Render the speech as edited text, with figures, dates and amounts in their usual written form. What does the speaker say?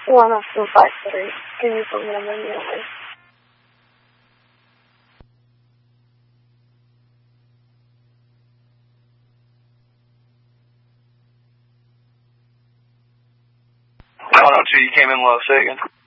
10253. Can you phone number immediately? I don't know, you came in low, say again.